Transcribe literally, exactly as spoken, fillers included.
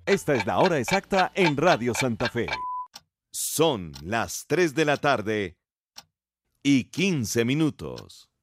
Esta es la hora exacta en Radio Santa Fe. Son las tres de la tarde y quince minutos.